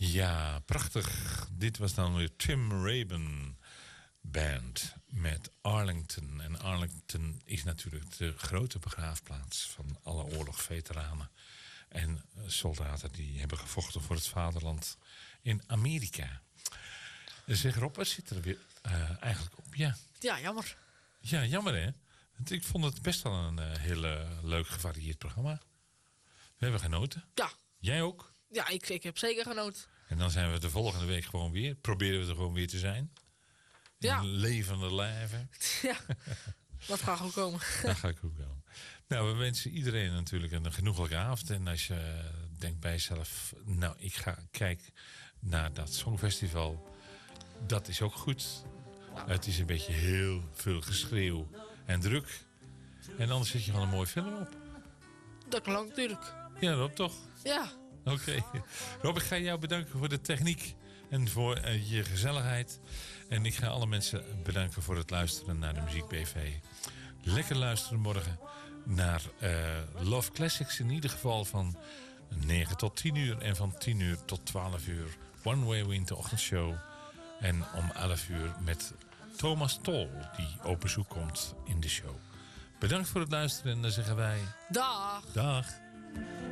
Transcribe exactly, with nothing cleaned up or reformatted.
Ja, prachtig. Dit was dan weer Tim Raben Band met Arlington. En Arlington is natuurlijk de grote begraafplaats van alle oorlogsveteranen en soldaten die hebben gevochten voor het vaderland in Amerika. Zeg Rob, wat zit er weer uh, eigenlijk op? Ja. Ja, jammer. Ja, jammer hè. Ik vond het best wel een uh, heel uh, leuk gevarieerd programma. We hebben genoten. Ja. Jij ook? Ja, ik, ik heb zeker genoten. En dan zijn we de volgende week gewoon weer. Proberen we er gewoon weer te zijn. In ja. levende lijven. Ja, dat gaat goed komen. Dat gaat goed komen. Nou, we wensen iedereen natuurlijk een genoeglijke avond. En als je denkt bij jezelf, nou, ik ga kijken naar dat Songfestival. Dat is ook goed. Het is een beetje heel veel geschreeuw en druk. En anders zet je gewoon een mooie film op. Dat kan natuurlijk. Ja, Rob, toch? Ja. Oké. Okay. Rob, ik ga jou bedanken voor de techniek en voor uh, je gezelligheid. En ik ga alle mensen bedanken voor het luisteren naar de Muziek B V. Lekker luisteren morgen naar uh, Love Classics. In ieder geval van negen tot tien uur en van tien uur tot twaalf uur. One Way Wind, de ochtendshow. En om elf uur met Thomas Tol, die op bezoek komt in de show. Bedankt voor het luisteren en dan zeggen wij... Dag! Dag!